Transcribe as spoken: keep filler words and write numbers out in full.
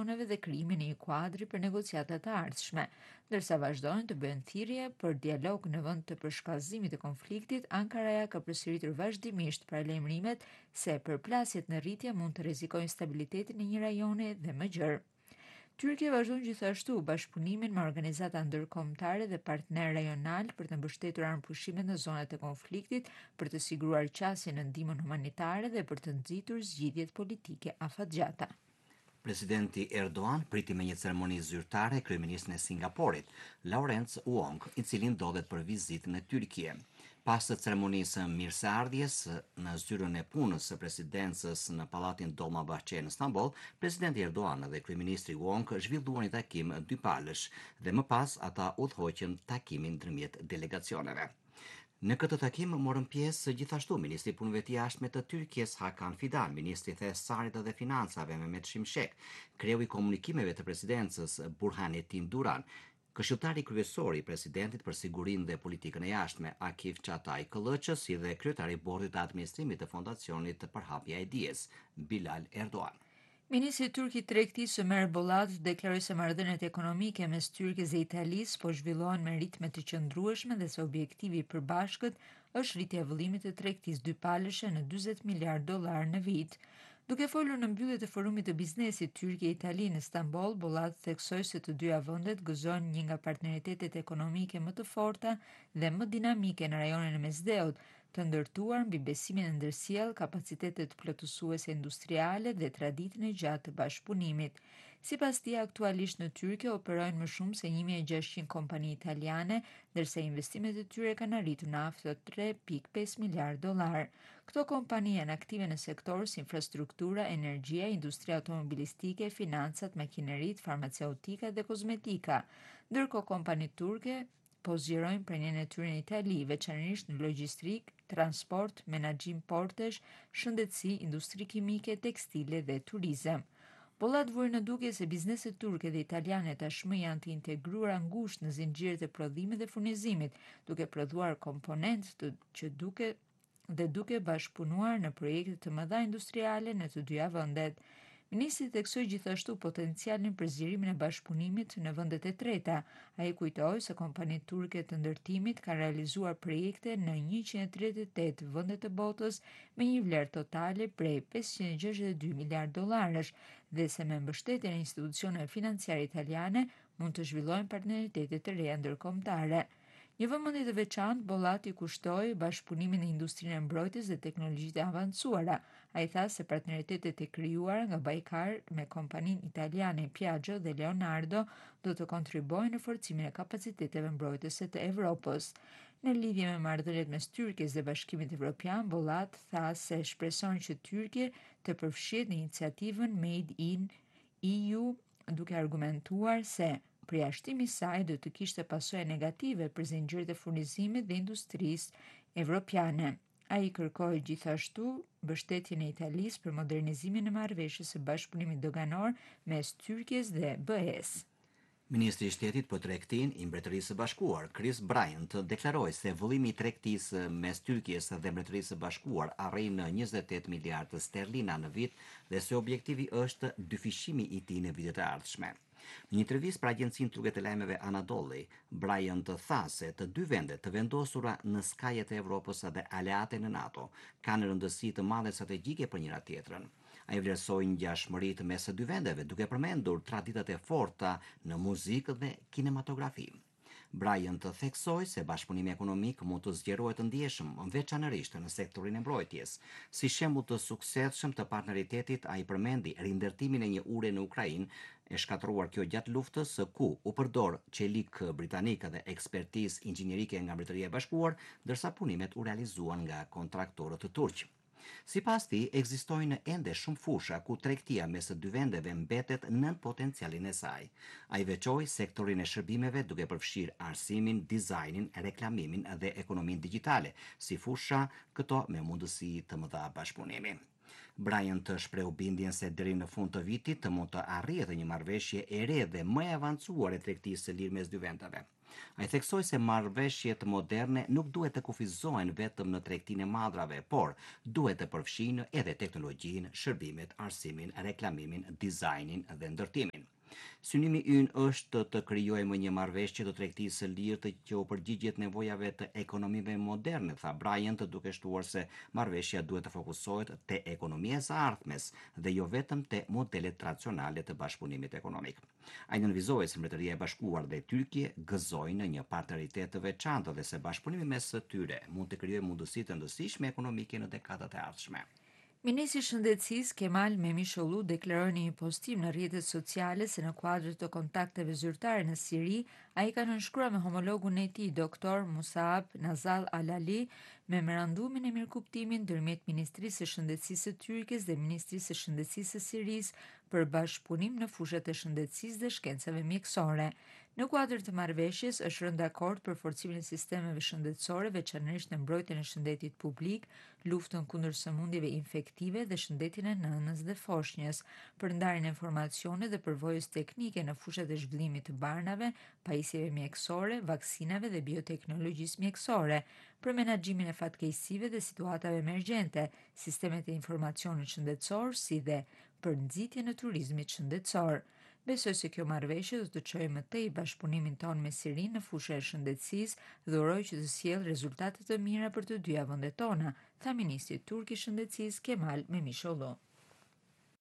emisioneve dhe krijimin e një kuadri për negociatat e ardhshme, ndërsa vazhdojnë të bëjnë thirrje për dialog në vend të përshkallëzimit të konfliktit. Ankaraja ka përsëritur vazhdimisht paralajmërimet se përplasjet në rritje mund të rrezikojnë stabilitetin e një rajoni dhe më gjerë. Tyrkia vazhdon gjithashtu bashkëpunimin me organizata ndërkombëtare dhe partnerë rajonal për të mbështetur armëpushimet në zonat e konfliktit, për të siguruar qasje në ndihmën humanitare dhe për të nxitur zgjidhjet politike afatgjata. Presidenti Erdogan priti me një ceremoni zyrtare kryeministrin e Singaporit, Lawrence Wong, i cili ndodhet për vizitën e Tyrkie. Pas të ceremonisë mirëseardhjes në zyrën e punës së presidencës në Pallatin Dolmabahçe në Stamboll, presidenti Erdogan dhe kryeministri Wong zhvilluan një takim dypalësh dhe më pas ata udhëhoqën takimin ndërmjet delegacioneve. Në këtë takim morën pjesë gjithashtu ministri i punëve të jashtme të Tyrkisë Hakan Fidan, ministri i Thesarit dhe Financave Mehmet Şimşek, kreu i komunikimeve të presidencës Burhanetin Duran, këshilltari kryesor i presidentit për sigurinë dhe politikën e jashtme Akif Çatay Kılıç, si dhe kryetari i bordit të administrimit të fondacionit të përhapja e dijes Bilal Erdogan. Ministri turk i tregtisë Ömer Bolat deklaroi se marrëdhëniet ekonomike mes Tyrkisë dhe Italisë po zhvillohen me ritme të qëndrueshme dhe se objektivi i përbashkët është rritja e vëllimit të tregtisë dypalëshe në dyzet miliard dollar në vit. Duke folur në mbyllje të forumit të biznesit Tyrkia-Itali në Stamboll, Bolat theksoi se të dyja vendet gëzojnë një nga partneritetet ekonomike më të forta dhe më dinamike në rajonin e Mesdheut, të ndërtuar mbi besimin e ndërsjellë, kapacitetet plotësuese industriale dhe traditën e gjatë të bashkëpunimit. Sipas tij, aktualisht në Tyrki operojnë më shumë se një mijë e gjashtëqind kompani italiane, ndërsa investimet e tyre kanë arritur në afër tre pikë pesë miliard dollar. Këto kompani janë aktive në sektorë si infrastruktura, energjia, industria automobilistike, financat, makineritë, farmaceutika dhe kozmetika, ndërkohë kompanitë turke po zgjerojnë prenjen e tyre në Itali, veçanërisht në logjistik, transport, menaxhim portesh, shëndetësi, industri kimike, tekstile dhe turizëm. Bolat vuri në dukje se bizneset turke dhe italiane tashmë janë të integruara ngushtë në zinxhiret e prodhimit dhe furnizimit, duke prodhuar komponentë të që duke dhe duke bashkëpunuar në projekte të mëdha industriale në të dyja vendet. Ministri theksoi gjithashtu potencialin për zgjerimin e bashkëpunimit në vendet e treta. Ai kujtoi se kompanitë turke të ndërtimit kanë realizuar projekte në njëqind e tridhjetë e tetë vende të botës me një vlerë totale prej pesëqind e gjashtëdhjetë e dy miliard dollarësh dhe se me mbështetjen e institucioneve financiare italiane mund të zhvillojnë partneritete të reja ndërkombëtare. Një vëmendje të veçantë Bollati kushtoi bashkëpunimin në industrinë e mbrojtjes dhe teknologjitë e avancuara. Ai tha se partneritetet e krijuara nga Baykar me kompaninë italiane Piaggio dhe Leonardo do të kontribuojnë në forcimin e kapaciteteve mbrojtëse të Evropës. Në lidhje me marrëdhëniet mes Tyrkisë dhe Bashkimit Evropian, Bollat tha se shpreson që Tyrkia të përfshihet në iniciativën Made in E U, duke argumentuar se përjashtimi i saj do të kishte pasoja negative për zinxhiret e furnizimit dhe industrisë evropiane. Ai kërkoi gjithashtu mbështetjen e Italisë për modernizimin e marrëveshjes së bashkëpunimit doganor mes Tyrkisë dhe B E-s. Ministri i Shtetit për Tregtinë i Mbretërisë së Bashkuar, Chris Bryant, deklaroi se vëllimi i tregtisë mes Tyrkisë dhe Mbretërisë së Bashkuar arrin në njëzet e tetë miliardë sterlina në vit dhe se objektivi është dyfishimi i tij në vitet e ardhshme. Në një intervistë për agjencinë turke të lajmeve Anadolu, Bryant tha se të dy vendet të vendosura në skajet e Evropës dhe aleate në NATO kanë rëndësi të madhe strategjike për njëra tjetrën. Ai vlerësoi ngjashmëritë mes së dy vendeve duke përmendur traditat e forta në muzikë dhe kinematografi. Bryant theksoi se bashkëpunimi ekonomik mund të zgjerohet të ndjeshëm, veçanërisht në sektorin e mbrojtjes. Si shembull të suksesshëm të partneritetit, ai përmendi rindërtimin e një ure në Ukrainë, e shkatëruar kjo gjatë luftës, ku u përdor çelik britanik dhe ekspertizë inxhinierike nga Mbretëria e Bashkuar, ndërsa punimet u realizuan nga kontraktorët turq. Sipas tij, ekzistojnë ende shumë fusha ku tregtia mes së dy vendeve mbetet nën potencialin e saj. Ai veçoi sektorin e shërbimeve duke përfshirë arsimin, dizajnin, reklamimin dhe ekonominë digjitale, si fusha këto me mundësi të mëdha bashkëpunimi. Bryant shpreu bindjen se deri në fund të vitit të mund të arrihet një marrëveshje e re dhe më e avancuar e tregtisë së lirë mes dy vendeve. Ai theksoi se marrëveshjet moderne nuk duhet të kufizohen vetëm në tregtinë e madrave, por duhet të përfshijnë edhe teknologjinë, shërbimet, arsimin, reklamimin, dizajnin dhe ndërtimin. Synimi ynë është të krijojmë një marrëveshje të tregtisë së lirë të që u përgjigjet nevojave të ekonomive moderne, tha Bryant, duke shtuar se marrëveshja duhet të fokusohet te ekonomia e së ardhmes dhe jo vetëm te modelet tradicionale të bashkëpunimit ekonomik. Ai nënvizoi se Mbretëria e Bashkuar dhe Tyrkia gëzojnë një partneritet të veçantë dhe se bashkëpunimi mes së tyre mund të krijojë mundësi të ndësishme ekonomike në dekadat e ardhshme. Ministri i Shëndetësisë Kemal Memishollu deklaroi në një postim në rrjetet sociale se në kuadër të kontakteve zyrtare në Siri, ai ka nënshkruar me homologun e tij, doktor Musab Nazal Alali, memorandumin e mirëkuptimit ndërmjet Ministrisë së Shëndetësisë së Tyrkisë dhe Ministrisë së Shëndetësisë së Sirisë për bashkëpunim në fushat e shëndetësisë dhe shkencave mjekësore. Në kuadër të marrëveshjes është rënë dakord për forcimin e sistemeve shëndetësore, veçanërisht në mbrojtjen e shëndetit publik, luftën kundër sëmundjeve infektive dhe shëndetin e nënës dhe foshnjës, për ndarjen e informacione dhe përvojës teknike në fushat e zhvillimit të barnave, pajisjeve mjekësore, vaksinave dhe bioteknologjisë mjekësore, për menaxhimin e fatkeqësive dhe situatave emergjente, sistemet e informacionit shëndetësor, si dhe për nxitjen e turizmit shëndetësor. Besoj se kjo marrëveshje do të çojë më tej bashkëpunimin ton me Sirinë në fushën e shëndetësisë dhe uroj që të sjellë rezultate të mira për të dyja vendet tona, tha ministri turk i shëndetësisë Kemal Memishollu.